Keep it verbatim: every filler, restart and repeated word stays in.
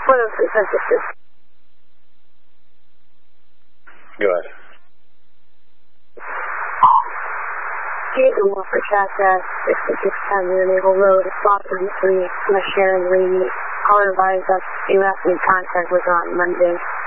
for those censuses. Go ahead. Gate Moore for Chaska, sixty-six ten Near Naval Road, Spot thirty-three, West Sharon, Lady. Caller advised that the last in contact was on Monday.